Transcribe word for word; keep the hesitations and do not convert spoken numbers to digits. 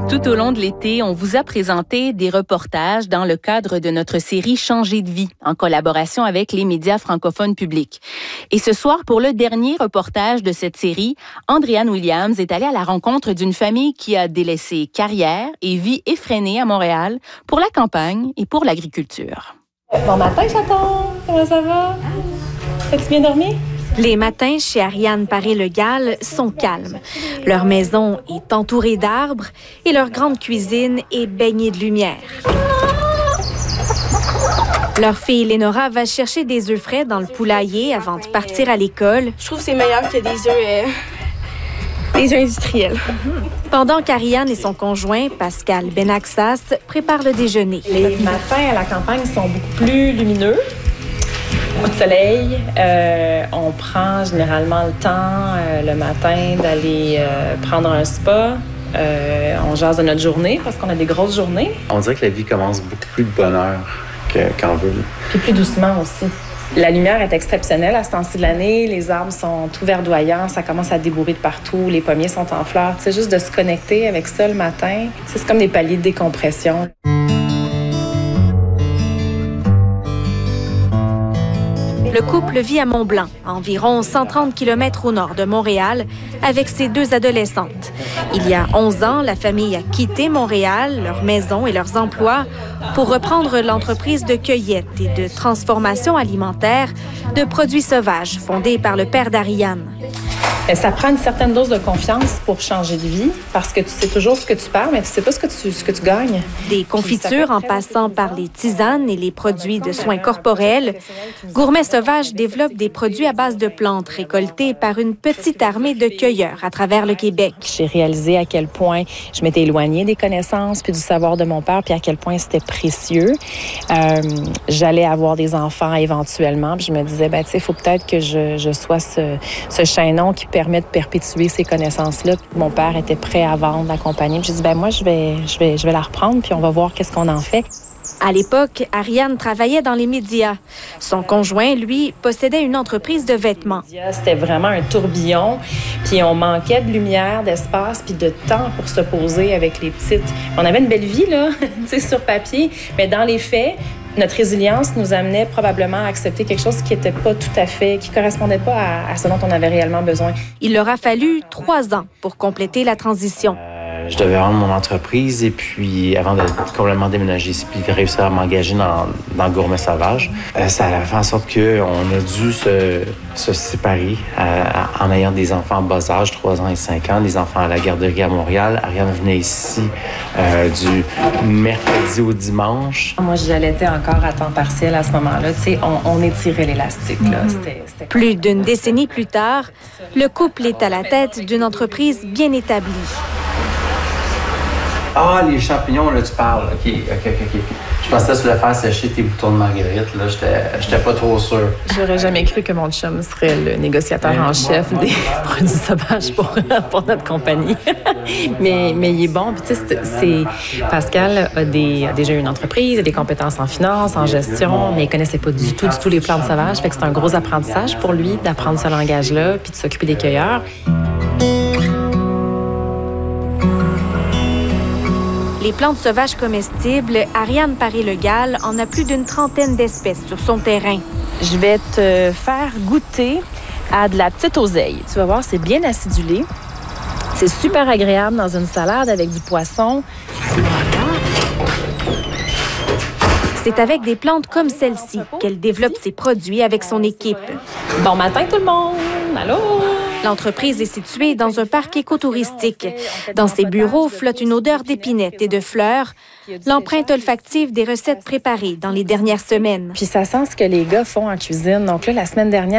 Tout au long de l'été, on vous a présenté des reportages dans le cadre de notre série Changer de vie, en collaboration avec les médias francophones publics. Et ce soir, pour le dernier reportage de cette série, Andréane Williams est allée à la rencontre d'une famille qui a délaissé carrière et vie effrénée à Montréal pour la campagne et pour l'agriculture. Bon matin, chaton! Comment ça va? As-tu bien dormi? Les matins chez Ariane Paré-Legal sont calmes. Leur maison est entourée d'arbres et leur grande cuisine est baignée de lumière. Leur fille Lénora va chercher des œufs frais dans le poulailler avant de partir à l'école. Je trouve que c'est meilleur que des œufs, euh, des œufs industriels. Pendant qu'Ariane et son conjoint, Pascal Benaxas, préparent le déjeuner. Les matins à la campagne sont beaucoup plus lumineux. Beaucoup de soleil. Euh, on prend généralement le temps euh, le matin d'aller euh, prendre un spa. Euh, on jase de notre journée parce qu'on a des grosses journées. On dirait que la vie commence beaucoup plus de bonheur que, qu'en veut. Puis plus doucement aussi. La lumière est exceptionnelle à ce temps-ci de l'année. Les arbres sont tout verdoyants. Ça commence à débourrer de partout. Les pommiers sont en fleurs. Tu sais, juste de se connecter avec ça le matin, tu sais, c'est comme des paliers de décompression. Le couple vit à Mont-Blanc, à environ cent trente kilomètres au nord de Montréal, avec ses deux adolescentes. Il y a onze ans, la famille a quitté Montréal, leur maison et leurs emplois pour reprendre l'entreprise de cueillette et de transformation alimentaire de produits sauvages fondée par le père d'Ariane. Ça prend une certaine dose de confiance pour changer de vie parce que tu sais toujours ce que tu perds, mais tu sais pas ce que tu, ce que tu gagnes. Des confitures en passant par les tisanes et les produits de soins corporels, Gourmet Sauvage développe des produits à base de plantes récoltées par une petite armée de cueilleurs à travers le Québec. J'ai réalisé à quel point je m'étais éloignée des connaissances puis du savoir de mon père, puis à quel point c'était précieux. Euh, j'allais avoir des enfants éventuellement, puis je me disais, ben tu sais, il faut peut-être que je, je sois ce, ce chaînon qui permet de perpétuer ces connaissances-là. Mon père était prêt à vendre la compagnie. J'ai dit, ben moi, je vais, je vais, je vais la reprendre, puis on va voir qu'est-ce qu'on en fait. À l'époque, Ariane travaillait dans les médias. Son conjoint, lui, possédait une entreprise de vêtements. C'était vraiment un tourbillon, puis on manquait de lumière, d'espace, puis de temps pour se poser avec les petites. On avait une belle vie, là, tu sais, sur papier, mais dans les faits, notre résilience nous amenait probablement à accepter quelque chose qui n'était pas tout à fait, qui ne correspondait pas à, à ce dont on avait réellement besoin. Il leur a fallu trois ans pour compléter la transition. Euh, je devais vendre mon entreprise et puis, avant de complètement déménager ici, puis de réussir à m'engager dans, dans Gourmet Sauvage, euh, ça a fait en sorte qu'on a dû se, se séparer euh, en ayant des enfants en bas âge, trois ans et cinq ans, des enfants à la garderie à Montréal. Ariane venait ici euh, du mercredi au dimanche. Moi, j'allaitais encore à temps partiel à ce moment-là. Tu sais, on, on étirait l'élastique, là. C'était, c'était... Plus d'une décennie plus tard, le couple est à la tête d'une entreprise bien établie. Ah, les champignons, là, tu parles. OK, OK, OK, OK. Je pensais que tu voulais faire sécher tes boutons de marguerite. Là, j'étais, j'étais pas trop sûr. J'aurais jamais cru que mon chum serait le négociateur en chef des produits sauvages pour, pour notre compagnie. mais, mais il est bon. Puis, tu sais, c'est, c'est, Pascal a, des, a déjà eu une entreprise, il a des compétences en finance, en gestion, mais il connaissait pas du tout, du tout les plantes sauvages. Fait que c'est un gros apprentissage pour lui d'apprendre ce langage-là puis de s'occuper des cueilleurs. Les plantes sauvages comestibles, Ariane Paré-Legal en a plus d'une trentaine d'espèces sur son terrain. Je vais te faire goûter à de la petite oseille. Tu vas voir, c'est bien acidulé. C'est super agréable dans une salade avec du poisson. C'est avec des plantes comme celle-ci qu'elle développe ses produits avec son équipe. Bon matin tout le monde! Allô? L'entreprise est située dans un parc écotouristique. Dans ses bureaux flotte une odeur d'épinette et de fleurs, l'empreinte olfactive des recettes préparées dans les dernières semaines. Puis ça sent ce que les gars font en cuisine. Donc là, la semaine dernière,